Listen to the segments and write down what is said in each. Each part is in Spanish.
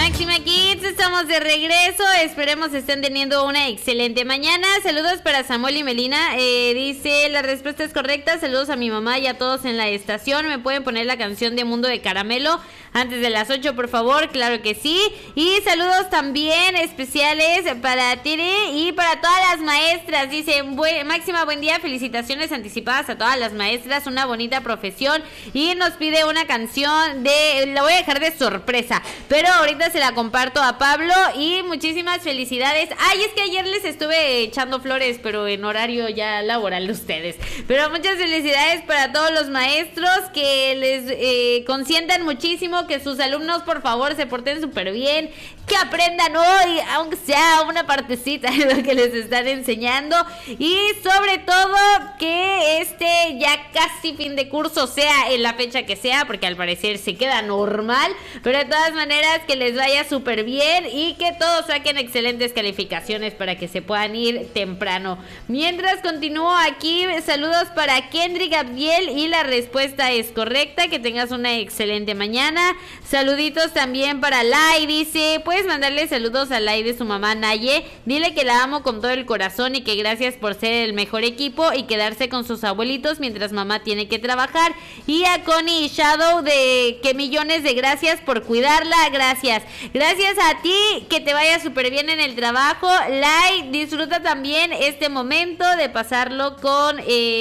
Máxima Kids, estamos de regreso. Esperemos estén teniendo una excelente mañana. Saludos para Samuel y Melina. Dice, la respuesta es correcta. Saludos a mi mamá y a todos en la estación. ¿Me pueden poner la canción de Mundo de Caramelo antes de las 8, por favor? Claro que sí. Y saludos también especiales para Tere y para todas las maestras. Dice, Máxima, buen día. Felicitaciones anticipadas a todas las maestras. Una bonita profesión. Y nos pide una canción de... La voy a dejar de sorpresa, pero ahorita se la comparto a Pablo. Y muchísimas felicidades. Ay, es que ayer les estuve echando flores, pero en horario ya laboral de ustedes. Pero muchas felicidades para todos los maestros, que les consientan muchísimo, que sus alumnos por favor se porten súper bien, que aprendan hoy, aunque sea una partecita de lo que les están enseñando. Y sobre todo que ya casi fin de curso sea en la fecha que sea, porque al parecer se queda normal, pero de todas maneras que les vaya súper bien y que todos saquen excelentes calificaciones para que se puedan ir temprano. Mientras continúo aquí, saludos para Kendrick Gabriel y la respuesta es correcta. Que tengas una excelente mañana. Saluditos también para Lai. Dice, puedes mandarle saludos a Lai de su mamá Naye. Dile que la amo con todo el corazón y que gracias por ser el mejor equipo y quedarse con sus abuelitos mientras mamá tiene que trabajar. Y a Connie y Shadow, de que millones de gracias por cuidarla. Gracias a ti, que te vaya súper bien en el trabajo. Lai, disfruta también este momento de pasarlo con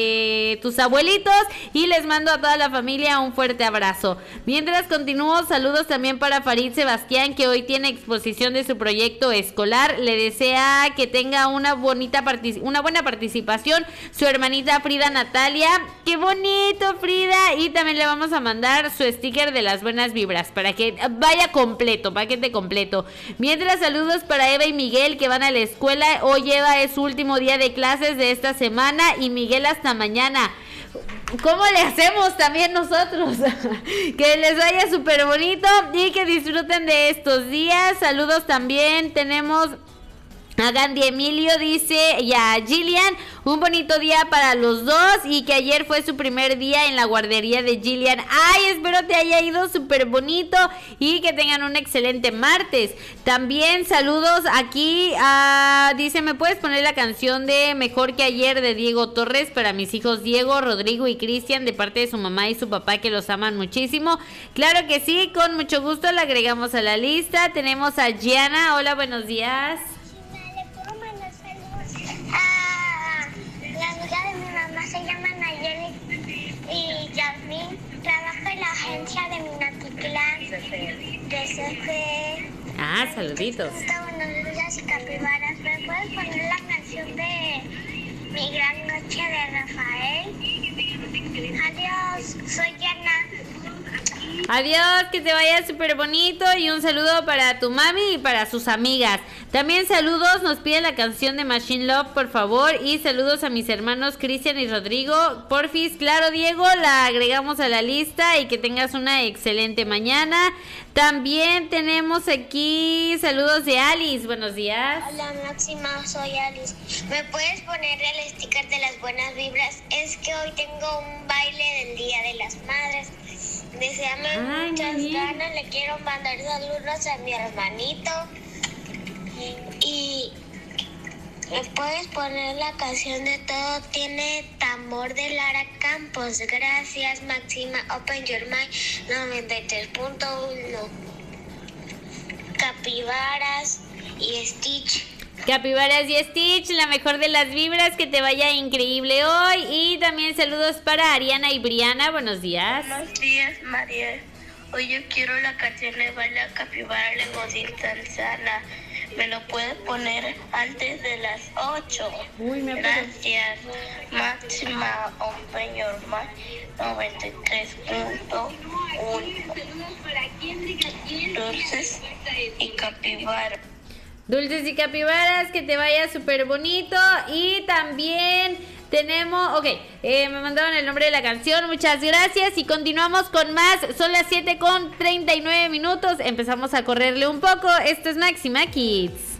tus abuelitos, y les mando a toda la familia un fuerte abrazo. Mientras continúo, saludos también para Farid Sebastián, que hoy tiene exposición de su proyecto escolar. Le desea que tenga una buena participación su hermanita Frida Natalia. ¡Qué bonito, Frida! Y también le vamos a mandar su sticker de las buenas vibras para que vaya completo, paquete completo. Mientras, saludos para Eva y Miguel, que van a la escuela. Hoy Eva es su último día de clases de esta semana y Miguel hasta mañana. ¿Cómo le hacemos también nosotros? Que les vaya súper bonito y que disfruten de estos días. Saludos también tenemos a Gandhi Emilio, dice, y a Gillian, un bonito día para los dos, y que ayer fue su primer día en la guardería de Gillian. Ay, espero te haya ido súper bonito y que tengan un excelente martes. También saludos aquí dice, ¿me puedes poner la canción de Mejor que ayer de Diego Torres para mis hijos Diego, Rodrigo y Cristian, de parte de su mamá y su papá, que los aman muchísimo? Claro que sí, con mucho gusto la agregamos a la lista. Tenemos a Gianna. Hola, buenos días. La amiga de mi mamá se llama Nayeli y Yasmin, trabaja en la agencia de Minatitlán de CFE. Saluditos. Buenos días y capibaras. ¿Me puedes poner la canción de Mi Gran Noche de Rafael? Adiós, soy Yana. Adiós, que te vaya súper bonito, y un saludo para tu mami y para sus amigas. También saludos, nos pide la canción de Machine Love, por favor, y saludos a mis hermanos Cristian y Rodrigo. Porfis, claro, Diego, la agregamos a la lista, y que tengas una excelente mañana. También tenemos aquí saludos de Alice, buenos días. Hola Máxima, soy Alice. ¿Me puedes poner el sticker de las buenas vibras? Es que hoy tengo un baile del Día de las Madres. Deseame muchas ganas, le quiero mandar saludos a mi hermanito. Y ¿me puedes poner la canción de Todo Tiene Tambor de Lara Campos? Gracias, Máxima. Open Your Mind 93.1. Capibaras y Stitch. Capibaras y Stitch, la mejor de las vibras, que te vaya increíble hoy. Y también saludos para Ariana y Briana, buenos días. Buenos días, María. Hoy yo quiero la canción de Baila Capibara Legosín Sana. ¿Me lo puedes poner antes de las 8? Gracias. Máxima Open Your Mind 93.1. Dulces y Capibara. Dulces y capibaras, que te vaya súper bonito. Y también tenemos, me mandaron el nombre de la canción, muchas gracias. Y continuamos con más, son las 7:39. Empezamos a correrle un poco. Esto es Máxima Kids.